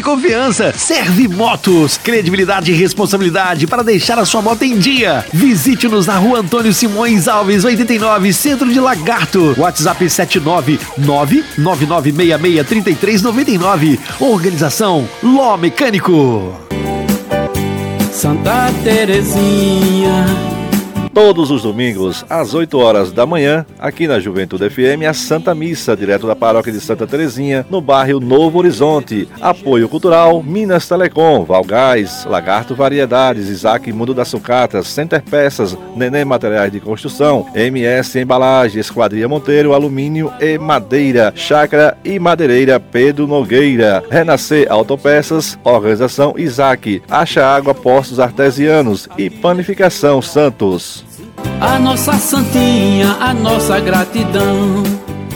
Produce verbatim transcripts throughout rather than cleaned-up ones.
confiança. Servimotos, credibilidade e responsabilidade para deixar a sua moto em dia. Visite-nos na rua Antônio Simões Alves, oitenta e nove, Centro de Lagarto. WhatsApp sete nove nove nove nove seis seis três três nove nove. Organização Ló Mecânico. Santa Terezinha. Todos os domingos, às oito horas da manhã, aqui na Juventude F M, a Santa Missa, direto da paróquia de Santa Terezinha, no bairro Novo Horizonte. Apoio cultural, Minas Telecom, Valgás, Lagarto Variedades, Isaac Mundo das Sucatas, Center Peças, Neném Materiais de Construção, M S Embalagem, Esquadria Monteiro, Alumínio e Madeira, Chácara e Madeireira Pedro Nogueira, Renascer Autopeças, Organização Isaac, Acha Água Postos Artesianos e Panificação Santos. A nossa santinha, a nossa gratidão.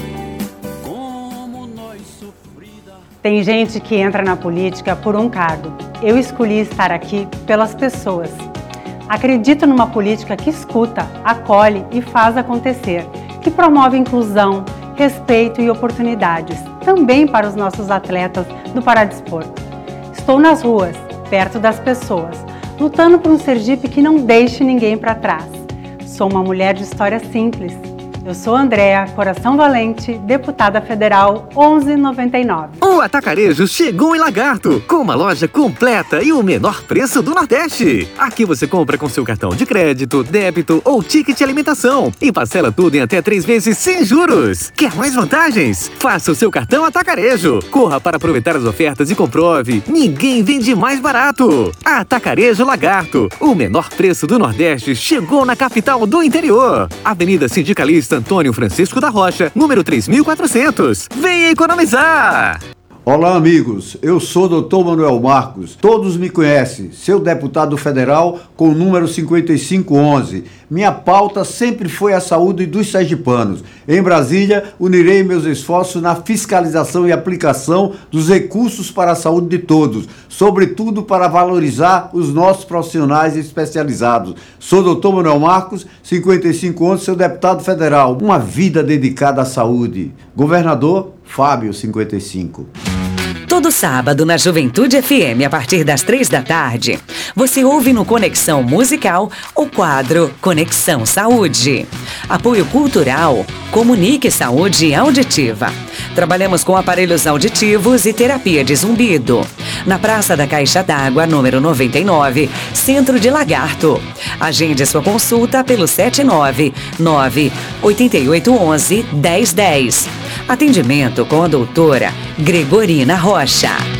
Como nós sofrida. Tem gente que entra na política por um cargo. Eu escolhi estar aqui pelas pessoas. Acredito numa política que escuta, acolhe e faz acontecer, que promove inclusão, respeito e oportunidades, também para os nossos atletas do Paradesporto. Estou nas ruas, perto das pessoas, lutando por um Sergipe que não deixe ninguém para trás. Sou uma mulher de história simples. Eu sou Andréa, Coração Valente, deputada federal onze noventa e nove. O Atacarejo chegou em Lagarto, com uma loja completa e o menor preço do Nordeste. Aqui você compra com seu cartão de crédito, débito ou ticket de alimentação e parcela tudo em até três vezes sem juros. Quer mais vantagens? Faça o seu cartão Atacarejo. Corra para aproveitar as ofertas e comprove. Ninguém vende mais barato. Atacarejo Lagarto, o menor preço do Nordeste chegou na capital do interior. Avenida Sindicalista Antônio Francisco da Rocha, número três mil e quatrocentos. Venha economizar! Olá, amigos. Eu sou o doutor Manuel Marcos. Todos me conhecem. Seu deputado federal com o número cinquenta e cinco onze. Minha pauta sempre foi a saúde dos sergipanos. Em Brasília, unirei meus esforços na fiscalização e aplicação dos recursos para a saúde de todos, sobretudo para valorizar os nossos profissionais especializados. Sou o doutor Manuel Marcos, cinquenta e cinco onze, seu deputado federal. Uma vida dedicada à saúde. Governador Fábio, cinquenta e cinco. Todo sábado na Juventude F M, a partir das três da tarde, você ouve no Conexão Musical o quadro Conexão Saúde. Apoio cultural, Comunique Saúde Auditiva. Trabalhamos com aparelhos auditivos e terapia de zumbido. Na Praça da Caixa d'Água, número noventa e nove, Centro de Lagarto. Agende sua consulta pelo sete nove nove oito oito um um um zero um zero. Atendimento com a doutora Gregorina Rocha.